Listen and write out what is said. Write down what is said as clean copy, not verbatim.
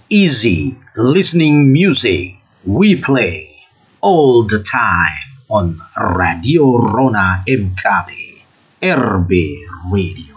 Easy listening music we play all the time on Radio Rona MKB RB Radio.